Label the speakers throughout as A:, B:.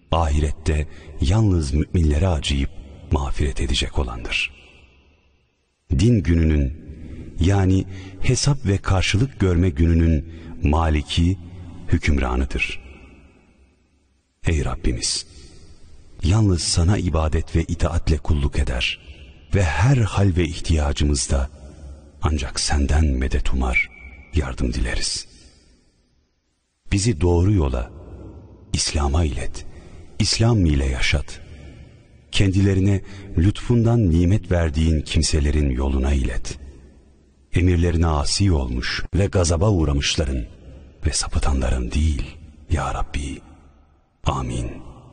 A: ahirette yalnız müminlere acıyıp mağfiret edecek olandır. Din gününün, yani hesap ve karşılık görme gününün maliki, hükümranıdır. Ey Rabbimiz! Yalnız sana ibadet ve itaatle kulluk eder ve her hal ve ihtiyacımızda ancak senden medet umar, yardım dileriz. Bizi doğru yola, İslam'a ilet, İslam ile yaşat. Kendilerine lütfundan nimet verdiğin kimselerin yoluna ilet. Emirlerine asi olmuş ve gazaba uğramışların ve sapıtanların değil, ya Rabbi. Amin.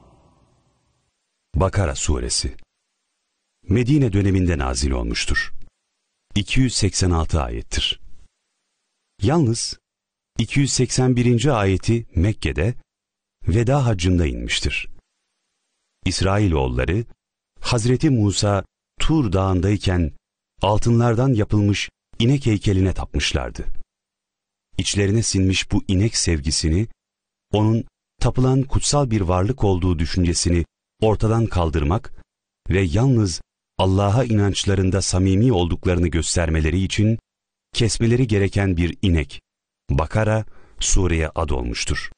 A: Bakara Suresi Medine döneminde nazil olmuştur. 286 ayettir. Yalnız 281. ayeti Mekke'de Veda Haccı'nda inmiştir. İsrailoğulları Hazreti Musa Tur Dağı'ndayken altınlardan yapılmış inek heykeline tapmışlardı. İçlerine sinmiş bu inek sevgisini, onun tapılan kutsal bir varlık olduğu düşüncesini ortadan kaldırmak ve yalnız Allah'a inançlarında samimi olduklarını göstermeleri için kesmeleri gereken bir inek, Bakara sureye ad olmuştur.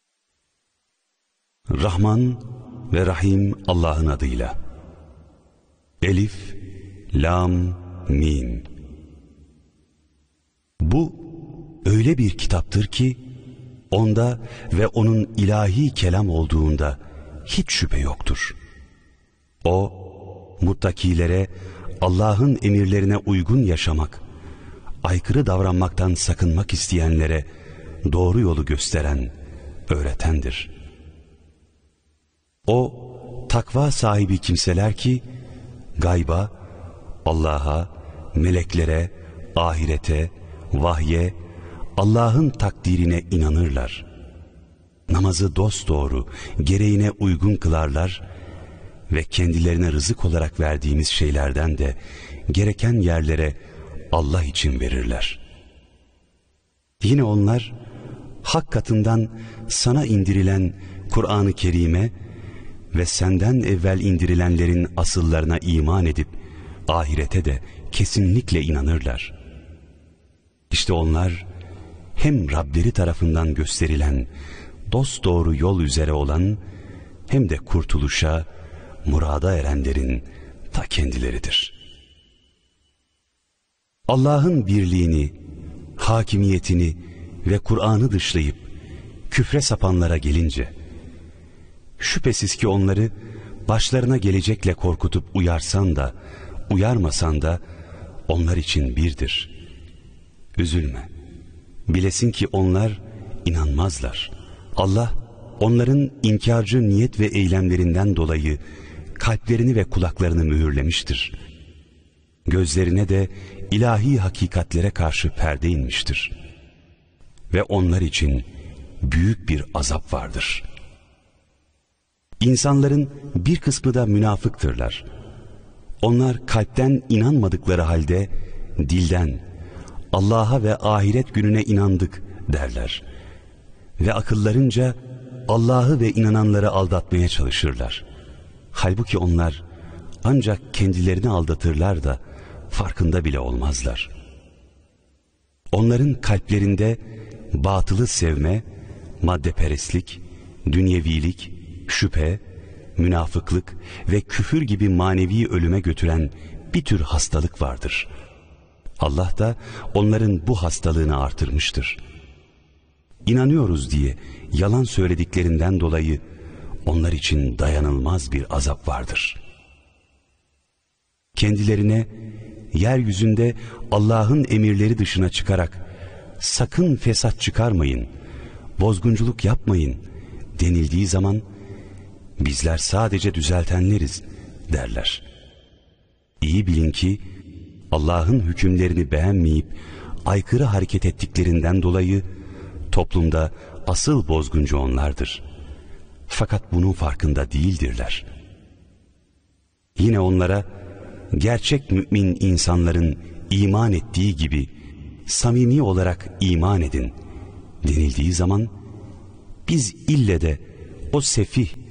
A: Rahman ve Rahim Allah'ın adıyla. Elif, Lam, Mim. Bu öyle bir kitaptır ki onda ve onun ilahi kelam olduğunda hiç şüphe yoktur. O, muttakilere Allah'ın emirlerine uygun yaşamak, aykırı davranmaktan sakınmak isteyenlere doğru yolu gösteren, öğretendir. O, takva sahibi kimseler ki, gayba, Allah'a, meleklere, ahirete, vahye, Allah'ın takdirine inanırlar. Namazı dosdoğru, gereğine uygun kılarlar ve kendilerine rızık olarak verdiğimiz şeylerden de gereken yerlere Allah için verirler. Yine onlar, hak katından sana indirilen Kur'an-ı Kerim'e ve senden evvel indirilenlerin asıllarına iman edip ahirete de kesinlikle inanırlar. İşte onlar hem Rableri tarafından gösterilen dosdoğru yol üzere olan hem de kurtuluşa, murada erenlerin ta kendileridir. Allah'ın birliğini, hakimiyetini ve Kur'an'ı dışlayıp küfre sapanlara gelince, şüphesiz ki onları başlarına gelecekle korkutup uyarsan da, uyarmasan da onlar için birdir. Üzülme, bilesin ki onlar inanmazlar. Allah onların inkarcı niyet ve eylemlerinden dolayı kalplerini ve kulaklarını mühürlemiştir. Gözlerine de ilahi hakikatlere karşı perde inmiştir. Ve onlar için büyük bir azap vardır. İnsanların bir kısmı da münafıktırlar. Onlar kalpten inanmadıkları halde dilden Allah'a ve ahiret gününe inandık derler. Ve akıllarınca Allah'ı ve inananları aldatmaya çalışırlar. Halbuki onlar ancak kendilerini aldatırlar da farkında bile olmazlar. Onların kalplerinde batılı sevme, maddeperestlik, dünyevilik, şüphe, münafıklık ve küfür gibi manevi ölüme götüren bir tür hastalık vardır. Allah da onların bu hastalığını artırmıştır. İnanıyoruz diye yalan söylediklerinden dolayı onlar için dayanılmaz bir azap vardır. Kendilerine yeryüzünde Allah'ın emirleri dışına çıkarak sakın fesat çıkarmayın, bozgunculuk yapmayın denildiği zaman bizler sadece düzeltenleriz derler. İyi bilin ki Allah'ın hükümlerini beğenmeyip aykırı hareket ettiklerinden dolayı toplumda asıl bozguncu onlardır. Fakat bunun farkında değildirler. Yine onlara gerçek mümin insanların iman ettiği gibi samimi olarak iman edin denildiği zaman biz ille de o sefih,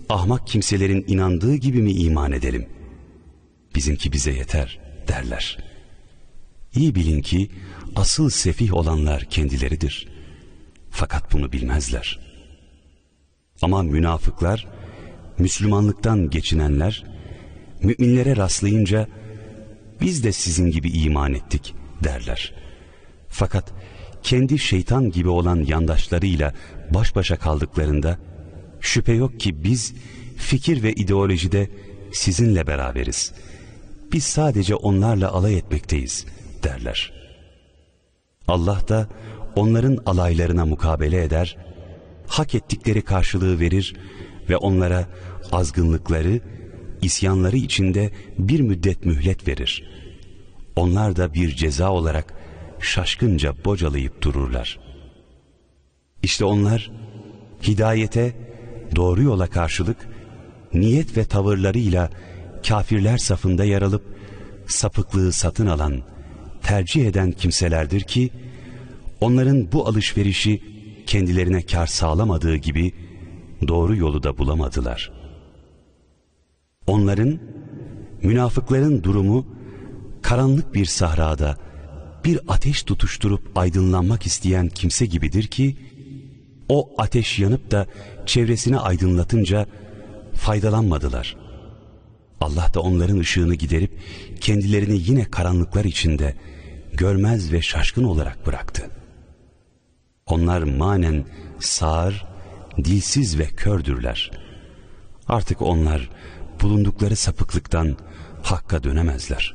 A: ahmak kimselerin inandığı gibi mi iman edelim? Bizimki bize yeter derler. İyi bilin ki asıl sefih olanlar kendileridir. Fakat bunu bilmezler. Ama münafıklar, Müslümanlıktan geçinenler, müminlere rastlayınca biz de sizin gibi iman ettik derler. Fakat kendi şeytan gibi olan yandaşlarıyla baş başa kaldıklarında şüphe yok ki biz fikir ve ideolojide sizinle beraberiz. Biz sadece onlarla alay etmekteyiz derler. Allah da onların alaylarına mukabele eder, hak ettikleri karşılığı verir ve onlara azgınlıkları, isyanları içinde bir müddet mühlet verir. Onlar da bir ceza olarak şaşkınca bocalayıp dururlar. İşte onlar hidayete, doğru yola karşılık niyet ve tavırlarıyla kafirler safında yer alıp sapıklığı satın alan, tercih eden kimselerdir ki onların bu alışverişi kendilerine kar sağlamadığı gibi doğru yolu da bulamadılar. Onların, münafıkların durumu karanlık bir sahrada bir ateş tutuşturup aydınlanmak isteyen kimse gibidir ki o ateş yanıp da çevresini aydınlatınca faydalanmadılar. Allah da onların ışığını giderip kendilerini yine karanlıklar içinde görmez ve şaşkın olarak bıraktı. Onlar manen sağır, dilsiz ve kördürler. Artık onlar bulundukları sapıklıktan hakka dönemezler.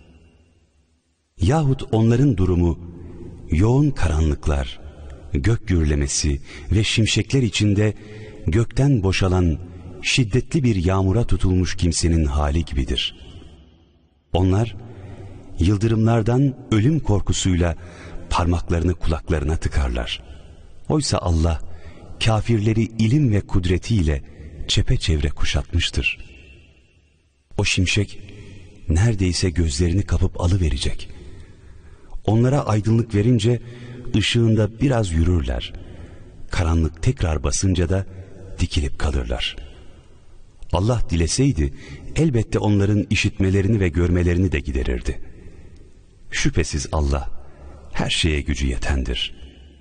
A: Yahut onların durumu yoğun karanlıklar, gök gürlemesi ve şimşekler içinde gökten boşalan şiddetli bir yağmura tutulmuş kimsenin hali gibidir. Onlar yıldırımlardan ölüm korkusuyla parmaklarını kulaklarına tıkarlar. Oysa Allah kafirleri ilim ve kudretiyle çepeçevre kuşatmıştır. O şimşek neredeyse gözlerini kapıp alıverecek. Onlara aydınlık verince ışığında biraz yürürler. Karanlık tekrar basınca da dikilip kalırlar. Allah dileseydi elbette onların işitmelerini ve görmelerini de giderirdi. Şüphesiz Allah her şeye gücü yetendir.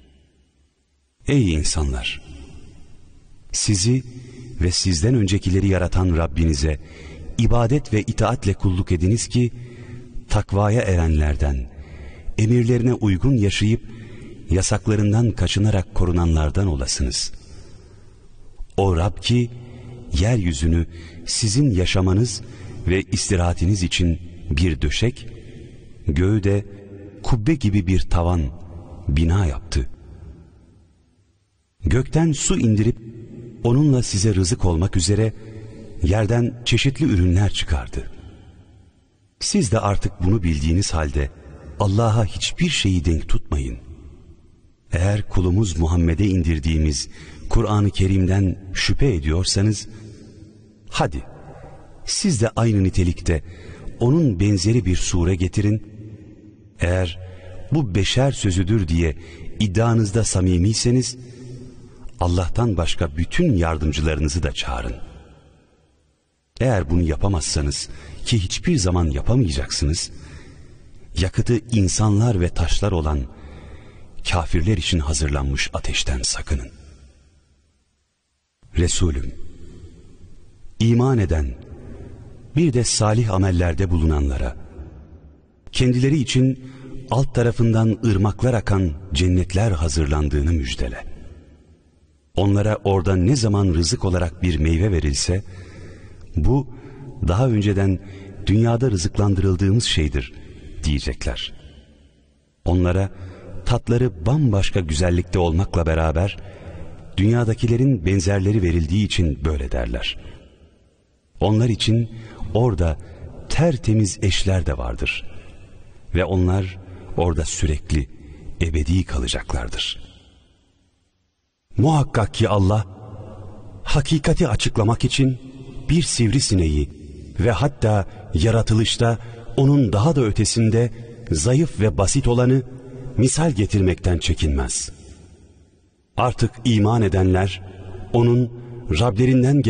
A: Ey insanlar! Sizi ve sizden öncekileri yaratan Rabbinize ibadet ve itaatle kulluk ediniz ki takvaya erenlerden, emirlerine uygun yaşayıp yasaklarından kaçınarak korunanlardan olasınız. O Rab ki yeryüzünü sizin yaşamanız ve istirahatiniz için bir döşek, göğü de kubbe gibi bir tavan, bina yaptı. Gökten su indirip onunla size rızık olmak üzere yerden çeşitli ürünler çıkardı. Siz de artık bunu bildiğiniz halde Allah'a hiçbir şeyi denk tutmayın. Eğer kulumuz Muhammed'e indirdiğimiz Kur'an-ı Kerim'den şüphe ediyorsanız, hadi siz de aynı nitelikte onun benzeri bir sure getirin. Eğer bu beşer sözüdür diye iddianızda samimiyseniz, Allah'tan başka bütün yardımcılarınızı da çağırın. Eğer bunu yapamazsanız, ki hiçbir zaman yapamayacaksınız, yakıtı insanlar ve taşlar olan kafirler için hazırlanmış ateşten sakının. Resulüm, iman eden, bir de salih amellerde bulunanlara, kendileri için alt tarafından ırmaklar akan cennetler hazırlandığını müjdele. Onlara orada ne zaman rızık olarak bir meyve verilse, bu daha önceden dünyada rızıklandırıldığımız şeydir diyecekler. Onlara tatları bambaşka güzellikte olmakla beraber dünyadakilerin benzerleri verildiği için böyle derler. Onlar için orada tertemiz eşler de vardır ve onlar orada sürekli ebedi kalacaklardır. Muhakkak ki Allah hakikati açıklamak için bir sivrisineği ve hatta yaratılışta onun daha da ötesinde zayıf ve basit olanı misal getirmekten çekinmez. Artık iman edenler onun Rablerinden